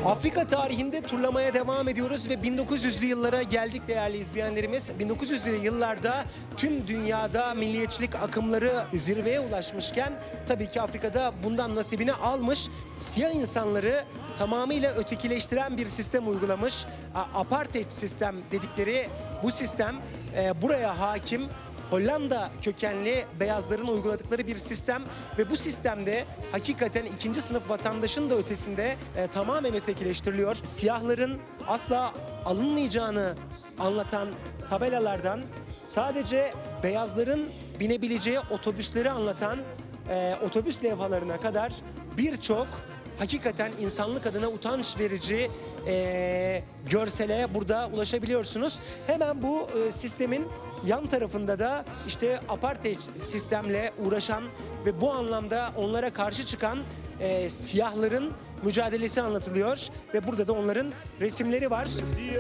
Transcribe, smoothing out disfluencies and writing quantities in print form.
Afrika tarihinde turlamaya devam ediyoruz ve 1900'lü yıllara geldik değerli izleyenlerimiz. 1900'lü yıllarda tüm dünyada milliyetçilik akımları zirveye ulaşmışken tabii ki Afrika'da bundan nasibini almış. Siyah insanları tamamıyla ötekileştiren bir sistem uygulamış. Apartheid sistem dedikleri bu sistem buraya hakim. Hollanda kökenli beyazların uyguladıkları bir sistem ve bu sistemde hakikaten ikinci sınıf vatandaşın da ötesinde tamamen ötekileştiriliyor. Siyahların asla alınmayacağını anlatan tabelalardan sadece beyazların binebileceği otobüsleri anlatan otobüs levhalarına kadar birçok hakikaten insanlık adına utanç verici görsele burada ulaşabiliyorsunuz. Hemen bu sistemin yan tarafında da işte apartheid sistemle uğraşan ve bu anlamda onlara karşı çıkan siyahların mücadelesi anlatılıyor ve burada da onların resimleri var.